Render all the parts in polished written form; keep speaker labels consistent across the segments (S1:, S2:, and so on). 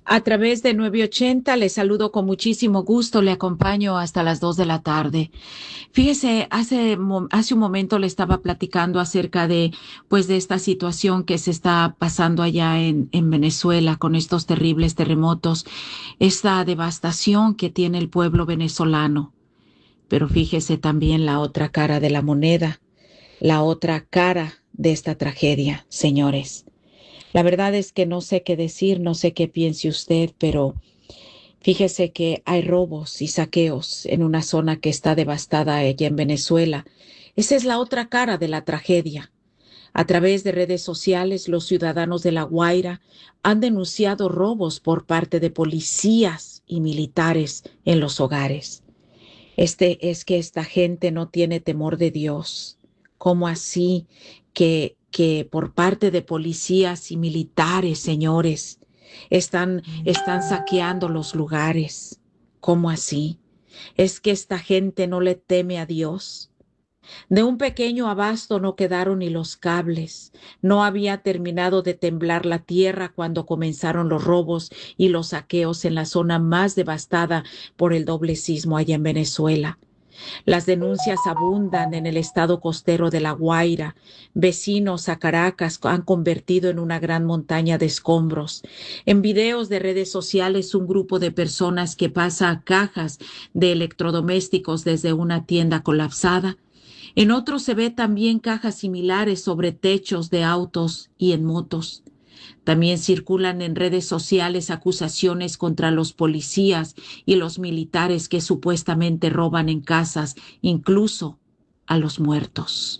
S1: A través de 980 le saludo con muchísimo gusto, le acompaño hasta las 2 de la tarde. Fíjese, hace un momento le estaba platicando acerca de, pues, de esta situación que se está pasando allá en Venezuela con estos terribles terremotos, esta devastación que tiene el pueblo venezolano. Pero fíjese también la otra cara de la moneda, la otra cara de esta tragedia, señores. La verdad es que no sé qué decir, no sé qué piense usted, pero fíjese que hay robos y saqueos en una zona que está devastada allá en Venezuela. Esa es la otra cara de la tragedia. A través de redes sociales, los ciudadanos de La Guaira han denunciado robos por parte de policías y militares en los hogares. Es que esta gente no tiene temor de Dios. ¿Cómo así que por parte de policías y militares, señores, están saqueando los lugares? ¿Cómo así? ¿Es que esta gente no le teme a Dios? De un pequeño abasto no quedaron ni los cables. No había terminado de temblar la tierra cuando comenzaron los robos y los saqueos en la zona más devastada por el doble sismo allá en Venezuela. Las denuncias abundan en el estado costero de La Guaira. Vecinos a Caracas han convertido en una gran montaña de escombros. En videos de redes sociales, un grupo de personas que pasa cajas de electrodomésticos desde una tienda colapsada. En otros se ve también cajas similares sobre techos de autos y en motos. También circulan en redes sociales acusaciones contra los policías y los militares que supuestamente roban en casas, incluso a los muertos.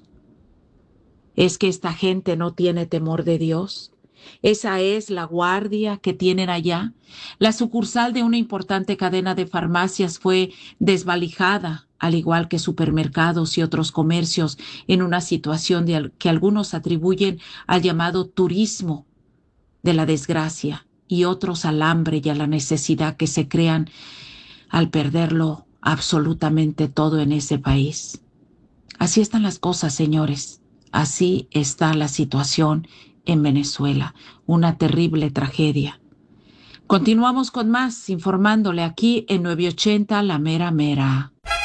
S1: ¿Es que esta gente no tiene temor de Dios? Esa es la guardia que tienen allá. La sucursal de una importante cadena de farmacias fue desvalijada, al igual que supermercados y otros comercios, en una situación que algunos atribuyen al llamado turismo de la desgracia y otros al hambre y a la necesidad que se crean al perderlo absolutamente todo en ese país. Así están las cosas, señores. Así está la situación en Venezuela. Una terrible tragedia. Continuamos con más, informándole aquí en 980 La Mera Mera.